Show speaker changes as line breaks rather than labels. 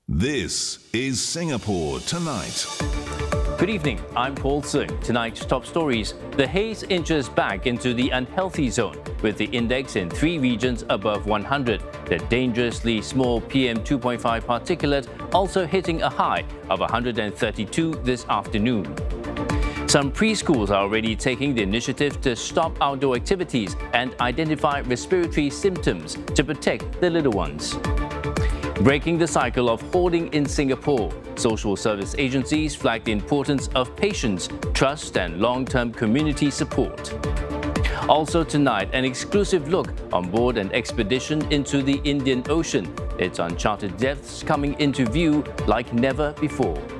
This is Singapore Tonight.
Good evening, I'm Paul Sung. Tonight's top stories. The haze inches back into the unhealthy zone, with the index in 3 regions above 100. The dangerously small PM2.5 particulate also hitting a high of 132 this afternoon. Some preschools are already taking the initiative to stop outdoor activities and identify respiratory symptoms to protect the little ones. Breaking the cycle of hoarding in Singapore, social service agencies flag the importance of patience, trust and long-term community support. Also tonight, an exclusive look on board an expedition into the Indian Ocean. Its uncharted depths coming into view like never before.